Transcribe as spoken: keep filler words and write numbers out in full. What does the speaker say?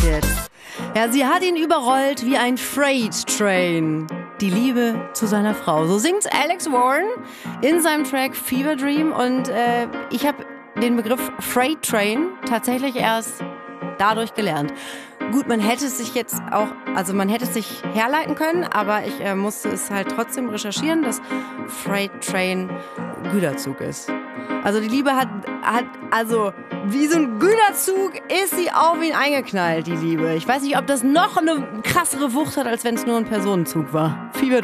jetzt. Ja, sie hat ihn überrollt wie ein Freight Train. Die Liebe zu seiner Frau. So singt Alex Warren in seinem Track Fever Dream. Und äh, ich habe den Begriff Freight Train tatsächlich erst dadurch gelernt. Gut, man hätte es sich jetzt auch, also man hätte es sich herleiten können, aber ich äh, musste es halt trotzdem recherchieren, dass Freight Train Güterzug ist. Also die Liebe hat, hat, also wie so ein Güterzug ist sie auf ihn eingeknallt, die Liebe. Ich weiß nicht, ob das noch eine krassere Wucht hat, als wenn es nur ein Personenzug war. Fever